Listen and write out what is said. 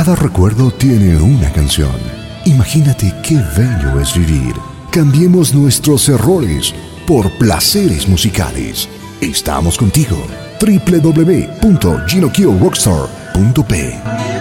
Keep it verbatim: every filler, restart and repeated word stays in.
Cada recuerdo tiene una canción. Imagínate qué bello es vivir. Cambiemos nuestros errores por placeres musicales. Estamos contigo. w w w punto gino kio rockstar punto p